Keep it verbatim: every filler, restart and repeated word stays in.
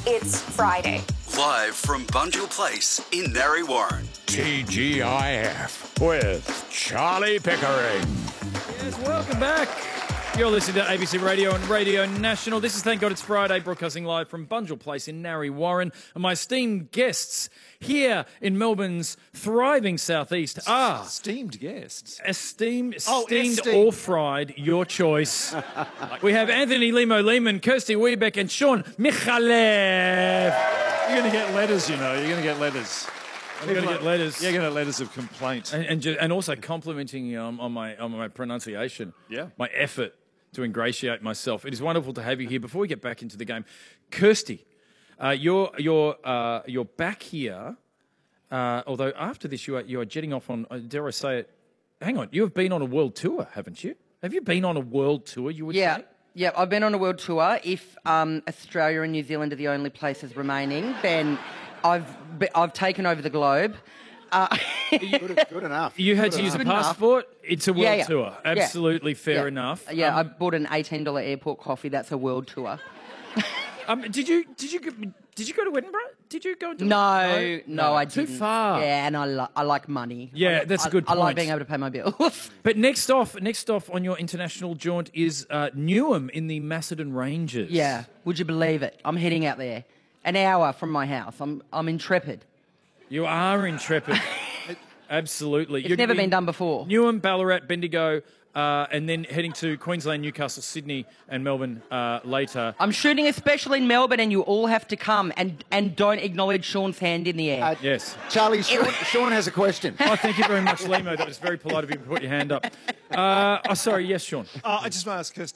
It's Friday. Live from Bunjil Place in Narre Warren. T G I F with Charlie Pickering. Yes, welcome back. You're listening to A B C Radio and Radio National. This is Thank God It's Friday, broadcasting live from Bunjil Place in Narre Warren. And my esteemed guests here in Melbourne's thriving southeast are... Esteemed guests. Esteemed, Oh, steamed esteemed. or fried, your choice. We have Anthony Limo Lehman, Kirsty Wiedebeck and Sean Michalev. You're going to get letters, you know. You're going to get letters. I'm going to get letters. You're going to get letters of complaint. And, and, ju- and also complimenting um, on my on my pronunciation. Yeah. My effort to ingratiate myself. It is wonderful to have you here. Before we get back into the game, Kirsty, uh, you're you're uh, you're back here. Uh, although after this, you are you are jetting off on. Uh, dare I say it? Hang on, you have been on a world tour, haven't you? Have you been on a world tour? You would Yeah. say? Yeah, I've been on a world tour. If um, Australia and New Zealand are the only places remaining, then I've be- I've taken over the globe. Uh, Good, good enough. You had Good to use a Good enough. passport. It's a world Yeah, yeah. tour. Yeah. Absolutely fair yeah. enough. Yeah, Um, I bought an eighteen dollars airport coffee. That's a world tour. um, did you did you go- did you go to Edinburgh? Did you go to No, no, I Too didn't. far. Yeah, and I, li- I like money. Yeah, I, that's a I- good I like point. being able to pay my bills. But next off, next off on your international jaunt is uh, Newham in the Macedon Ranges. Yeah, would you believe it? I'm heading out there, an hour from my house. I'm I'm intrepid. You are intrepid. Absolutely. It's You're never gonna be been done before. Newham, Ballarat, Bendigo, uh, and then heading to Queensland, Newcastle, Sydney, and Melbourne uh, later. I'm shooting a special in Melbourne, and you all have to come and and don't acknowledge Sean's hand in the air. Uh, Yes. Charlie, Sean, Sean has a question. Oh, thank you very much, Limo. That was very polite of you to put your hand up. Uh, oh, sorry. Yes, Sean. Uh, I just want to ask Kirsty,